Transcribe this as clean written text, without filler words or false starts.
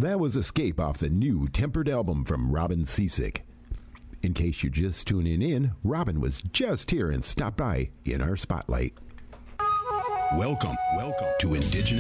That was Escape off the new Tempered album from Robin Seasick. In case you're just tuning in, Robin was just here and stopped by in our spotlight. Welcome to Indigenous